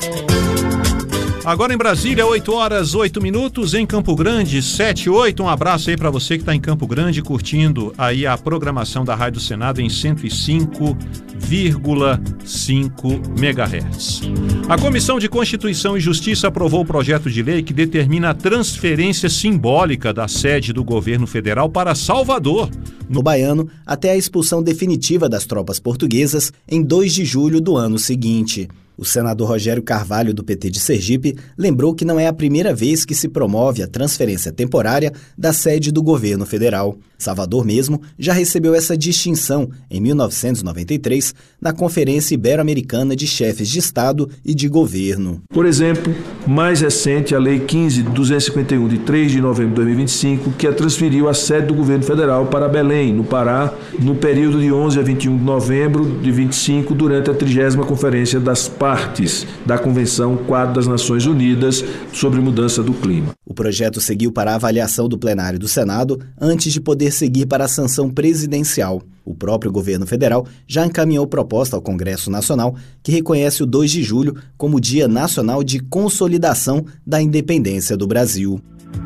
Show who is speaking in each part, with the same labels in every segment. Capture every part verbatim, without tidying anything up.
Speaker 1: Agora em Brasília, oito horas, oito minutos, em Campo Grande, sete e oito. Um abraço aí para você que está em Campo Grande, curtindo aí a programação da Rádio Senado em cento e cinco vírgula cinco megahertz. A Comissão de Constituição e Justiça aprovou o projeto de lei que determina a transferência simbólica da sede do governo federal para Salvador,
Speaker 2: no Baiano, até a expulsão definitiva das tropas portuguesas em dois de julho do ano seguinte. O senador Rogério Carvalho, do P T de Sergipe, lembrou que não é a primeira vez que se promove a transferência temporária da sede do governo federal. Salvador mesmo já recebeu essa distinção em mil novecentos e noventa e três na Conferência Ibero-Americana de Chefes de Estado e de Governo.
Speaker 3: Por exemplo, mais recente, a Lei quinze mil duzentos e cinquenta e um, de três de novembro de dois mil e vinte e cinco, que a transferiu a sede do governo federal para Belém, no Pará, no período de onze a vinte e um de novembro de vinte e cinco, durante a trigésima Conferência das Partes da Convenção Quadro das Nações Unidas sobre Mudança do Clima.
Speaker 2: O projeto seguiu para a avaliação do plenário do Senado antes de poder seguir para a sanção presidencial. O próprio governo federal já encaminhou proposta ao Congresso Nacional, que reconhece o dois de julho como Dia Nacional de Consolidação da Independência do Brasil.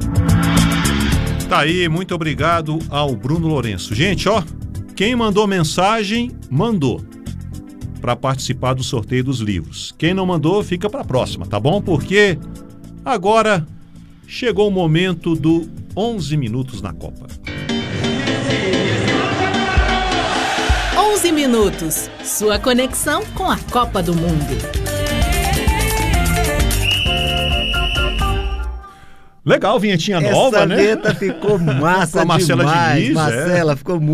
Speaker 1: Tá aí, muito obrigado ao Bruno Lourenço. Gente, ó, quem mandou mensagem, mandou para participar do sorteio dos livros. Quem não mandou, fica para a próxima, tá bom? Porque agora chegou o momento do onze minutos na Copa.
Speaker 4: onze minutos, sua conexão com a Copa do Mundo.
Speaker 1: Legal, vinhetinha nova,
Speaker 5: Essa
Speaker 1: né?
Speaker 5: vinheta ficou massa
Speaker 1: Com a Marcela
Speaker 5: demais.
Speaker 1: Diniz,
Speaker 5: Marcela,
Speaker 1: é.
Speaker 5: ficou muito